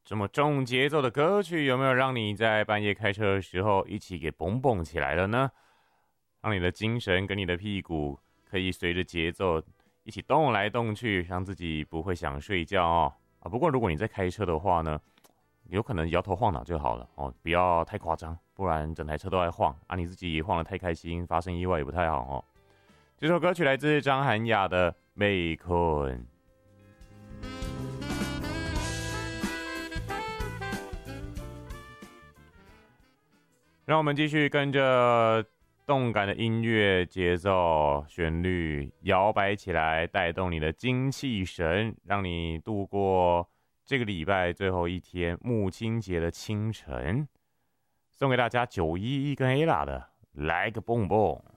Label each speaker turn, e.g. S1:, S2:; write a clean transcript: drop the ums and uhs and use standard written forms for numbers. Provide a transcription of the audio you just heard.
S1: 这么重节奏的歌曲有没有让你在半夜开车的时候一起给蹦蹦起来了呢？让你的精神跟你的屁股可以随着节奏一起动来动去，让自己不会想睡觉哦。不过如果你在开车的话呢，有可能摇头晃脑就好了哦，不要太夸张，不然整台车都在晃啊，你自己也晃得太开心，发生意外也不太好哦。这首歌曲来自张涵雅的《被困》。让我们继续跟着动感的音乐节奏旋律摇摆起来，带动你的精气神，让你度过这个礼拜最后一天母亲节的清晨。送给大家911跟 Ella 的来个蹦蹦。